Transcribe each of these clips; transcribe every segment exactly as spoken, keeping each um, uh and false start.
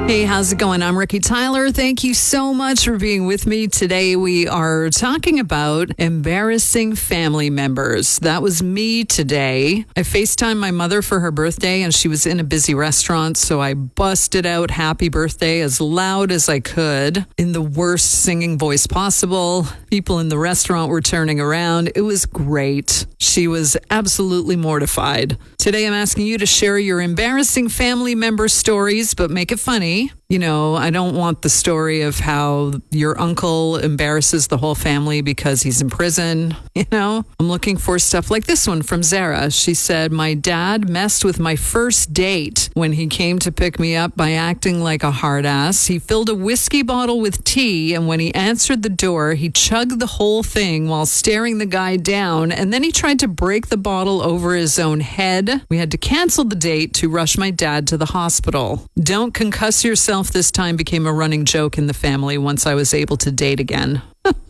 Hey, how's it going? I'm Ricky Tyler. Thank you so much for being with me. Today we are talking about embarrassing family members. That was me today. I FaceTimed my mother for her birthday and she was in a busy restaurant, so I busted out happy birthday as loud as I could in the worst singing voice possible. People in the restaurant were turning around. It was great. She was absolutely mortified. Today I'm asking you to share your embarrassing family member stories, but make it funny. You know, I don't want the story of how your uncle embarrasses the whole family because he's in prison. You know, I'm looking for stuff like this one from Zara. She said, my dad messed with my first date when he came to pick me up by acting like a hard ass. He filled a whiskey bottle with tea, and when he answered the door, he chugged the whole thing while staring the guy down, and then he tried to break the bottle over his own head. We had to cancel the date to rush my dad to the hospital. Don't concuss yourself this time became a running joke in the family once I was able to date again.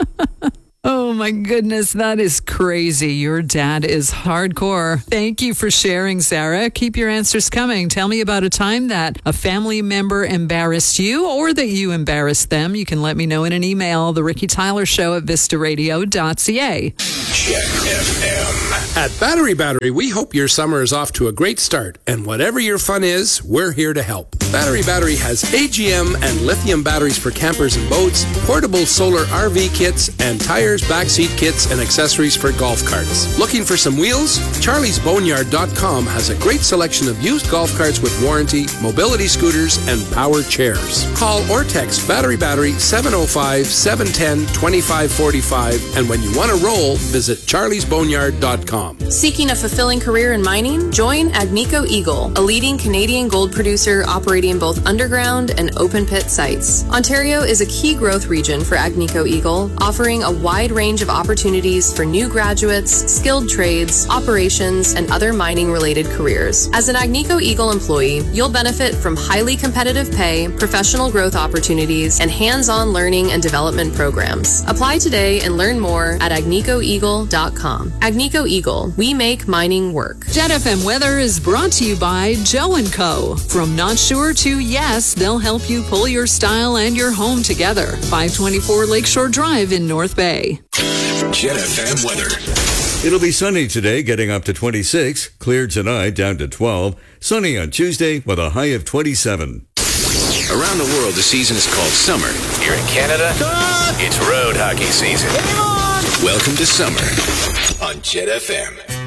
Oh my goodness, that is crazy. Your dad is hardcore. Thank you for sharing, Sarah. Keep your answers coming. Tell me about a time that a family member embarrassed you or that you embarrassed them. You can let me know in an email, The Ricky Tyler Show at vista radio dot c a. Check F M. At Battery Battery, we hope your summer is off to a great start, and whatever your fun is, we're here to help. Battery Battery has A G M and lithium batteries for campers and boats, portable solar R V kits, and tires, backseat kits, and accessories for golf carts. Looking for some wheels? Charlies Boneyard dot com has a great selection of used golf carts with warranty, mobility scooters, and power chairs. Call or text Battery Battery seven oh five, seven one zero, two five four five, and when you want to roll, visit Charlies Boneyard dot com. Seeking a fulfilling career in mining? Join Agnico Eagle, a leading Canadian gold producer operating both underground and open pit sites. Ontario is a key growth region for Agnico Eagle, offering a wide range of opportunities for new graduates, skilled trades, operations, and other mining-related careers. As an Agnico Eagle employee, you'll benefit from highly competitive pay, professional growth opportunities, and hands-on learning and development programs. Apply today and learn more at agnico eagle dot com. Agnico Eagle. We make mining work. Jet F M weather is brought to you by Joe and Co. From not sure to yes, they'll help you pull your style and your home together. five twenty-four Lakeshore Drive in North Bay. Jet F M weather. It'll be sunny today, getting up to twenty-six. Clear tonight, down to twelve. Sunny on Tuesday with a high of twenty-seven. Around the world, the season is called summer. Here in Canada, it's road hockey season. Welcome to summer on Jet F M.